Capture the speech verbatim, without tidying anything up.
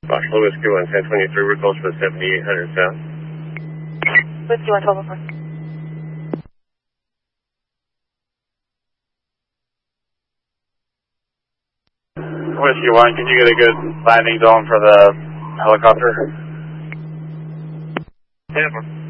Foxtrot Whiskey one, ten twenty-three, we're close to seventy-eight hundred south. Whiskey one, twelve oh four. Whiskey one, can you get a good landing zone for the helicopter? ten four.